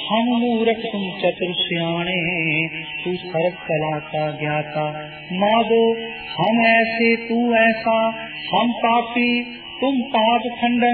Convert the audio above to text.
हम मूरख तुम चतुर सियाणे, तू सर्व कला का ज्ञाता। माधो हम ऐसे तू ऐसा, हम पापी तुम पाप खंडन।